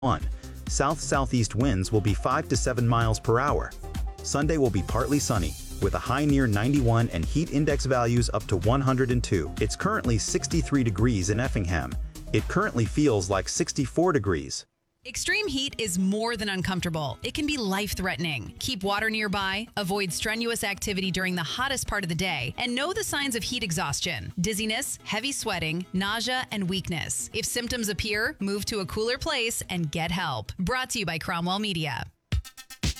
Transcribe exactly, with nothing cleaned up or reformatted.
one. South-southeast winds will be five to seven miles per hour. Sunday will be partly sunny, with a high near ninety-one and heat index values up to one hundred two. It's currently sixty-three degrees in Effingham. It currently feels like sixty-four degrees. Extreme heat is more than uncomfortable. It can be life-threatening. Keep water nearby, avoid strenuous activity during the hottest part of the day, and know the signs of heat exhaustion: dizziness, heavy sweating, nausea, and weakness. If symptoms appear, move to a cooler place and get help. Brought to you by Cromwell Media.